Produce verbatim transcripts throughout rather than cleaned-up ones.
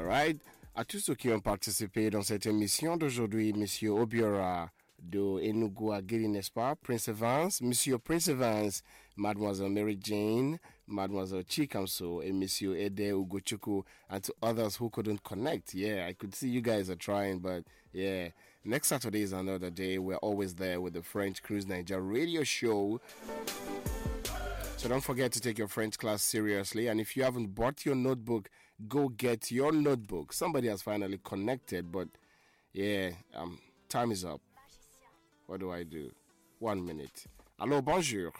All right. À tous ceux qui ont participé dans cette émission d'aujourd'hui, Monsieur Obiora de Enugu Agiri, n'est-ce pas? Prince Evans, Monsieur Prince Evans, Mademoiselle Mary Jane, Mademoiselle Chikamso, and Monsieur Ede Ugochukwu, and to others who couldn't connect. Yeah, I could see you guys are trying, but yeah. Next Saturday is another day. We're always there with the French Cruise Niger radio show. So don't forget to take your French class seriously. And if you haven't bought your notebook, go get your notebook. Somebody has finally connected, but yeah, um, time is up. What do I do? One minute. Allô, bonjour.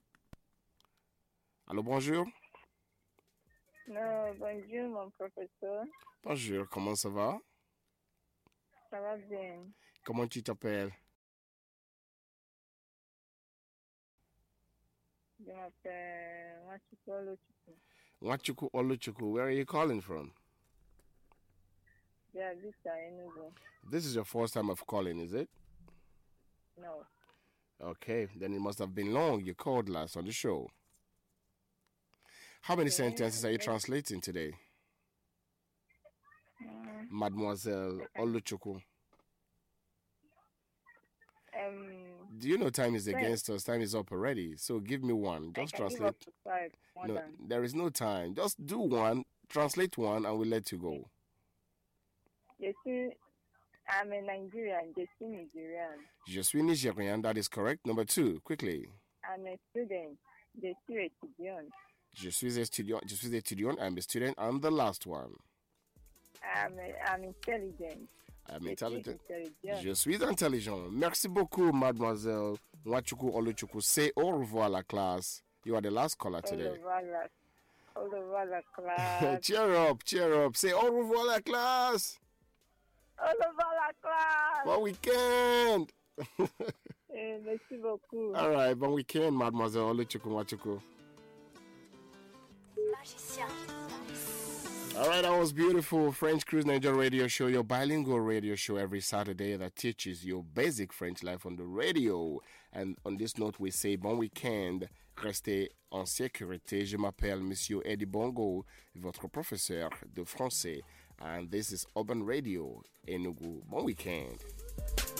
Allô, bonjour. Non, bonjour, mon professeur. Bonjour, comment ça va? Ça va bien. Comment tu t'appelles? Je m'appelle Nwachukwu Oluchukwu. Nwachukwu Oluchukwu, where are you calling from? Yeah, this is Enugu. This is your first time of calling, is it? No. Okay, then it must have been long. You called last on the show. How many Okay. sentences are you translating today? Mm, Mademoiselle Oluchukwu. um, Do you know time is Right. against us? Time is up already. So give me one. Just I can give translate. up to five. More No, than. there is no time. Just do one, translate one, and we'll let you go. Je suis, I'm a Nigerian. Je suis Nigerian. Je suis Nigerian. That is correct. Number two, quickly. I'm a student. Je suis étudiant. Je suis étudiant. Je suis étudiant. I'm a student. And the last one. I'm, a, I'm intelligent. I'm Je intelligent. suis intelligent. Je suis intelligent. Merci beaucoup, Mademoiselle Nwachukwu Oluchukwu. Say au revoir, la classe. You are the last caller All today. over la, all over la classe. Cheer up, cheer up. Say au revoir, la classe. All over la classe. Bon weekend. Eh, merci beaucoup. All right, bon weekend, Mademoiselle Oluchukwu Nwachukwu. Magicien. All right, that was beautiful. French Cruise Niger radio show, your bilingual radio show every Saturday that teaches you basic French life on the radio. And on this note, we say bon weekend. Restez en sécurité. Je m'appelle Monsieur Eddie Bongo, votre professeur de français. And this is Urban Radio, Enugu. Bon weekend.